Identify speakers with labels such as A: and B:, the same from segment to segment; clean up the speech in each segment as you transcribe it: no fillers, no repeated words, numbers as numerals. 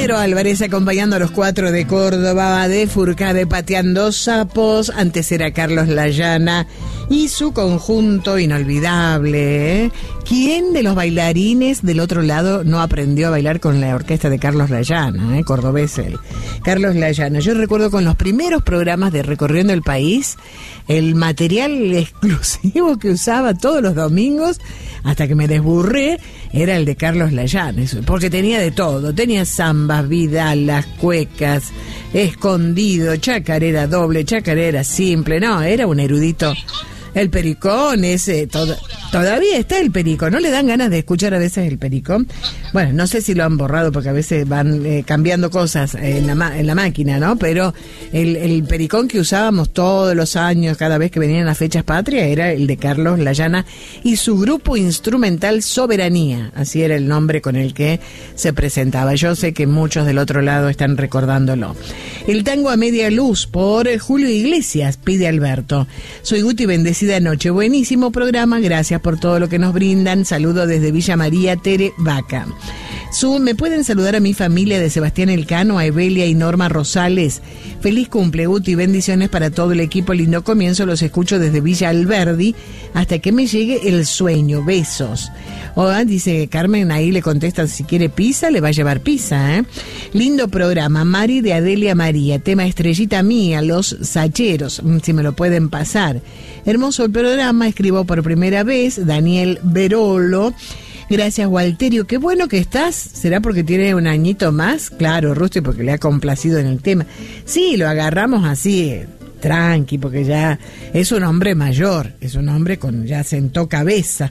A: Pedro Álvarez acompañando a los 4 de Córdoba, de Furcade pateando sapos. Antes era Carlos Layana y su conjunto inolvidable. ¿Quién de los bailarines del otro lado no aprendió a bailar con la orquesta de Carlos Layana? Cordobés él. Carlos Layana. Yo recuerdo con los primeros programas de Recorriendo el País, el material exclusivo que usaba todos los domingos, hasta que me desburré, era el de Carlos Layana, porque tenía de todo. Tenía zambas, vidalas, cuecas, escondido, chacarera doble, chacarera simple. No, era un erudito. El pericón ese, todavía está el pericón. ¿No le dan ganas de escuchar a veces el pericón? Bueno, no sé si lo han borrado porque a veces van cambiando cosas en la máquina, ¿no? Pero el pericón que usábamos todos los años, cada vez que venían las fechas patrias, era el de Carlos Layana y su grupo instrumental Soberanía. Así era el nombre con el que se presentaba. Yo sé que muchos del otro lado están recordándolo. El tango a media luz por Julio Iglesias, pide Alberto. Soy Guti, bendecida noche. Buenísimo programa, gracias por todo lo que nos brindan. Saludo desde Villa María, Tere Vaca. ¿Me pueden saludar a mi familia de Sebastián Elcano, a Evelia y Norma Rosales? Feliz cumple, Guti, bendiciones para todo el equipo. Lindo comienzo, los escucho desde Villa Alberdi hasta que me llegue el sueño. Besos. Dice Carmen, ahí le contestan si quiere pizza, le va a llevar pizza, ¿eh? Lindo programa. Mari de Adelia María, tema Estrellita Mía, Los Sacheros, si me lo pueden pasar. Hermoso el programa, escribo por primera vez, Daniel Berolo. Gracias, Walterio, qué bueno que estás. ¿Será porque tiene un añito más? Claro, Rusti, porque le ha complacido en el tema. Sí, lo agarramos así, tranqui, porque ya es un hombre mayor, es un hombre con ya sentó cabeza.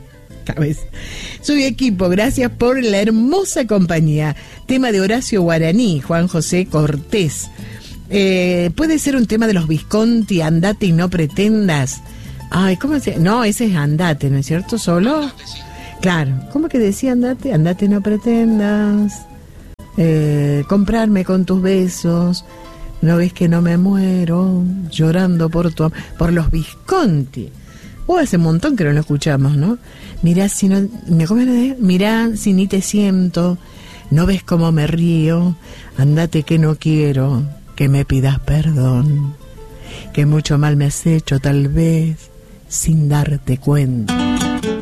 A: Soy equipo, gracias por la hermosa compañía. Tema de Horacio Guaraní, Juan José Cortés. Puede ser un tema de los Visconti, Andate y no pretendas. Ay, ¿cómo se...? No, ese es Andate, ¿no es cierto? ¿Solo? Claro, ¿cómo que decía Andate? Andate y no pretendas. Comprarme con tus besos. ¿No ves que no me muero? Llorando por los Visconti. Hace un montón que no lo escuchamos, ¿no? Mirá si no... Mirá si ni te siento. ¿No ves cómo me río? Andate que no quiero que me pidas perdón. Que mucho mal me has hecho tal vez sin darte cuenta.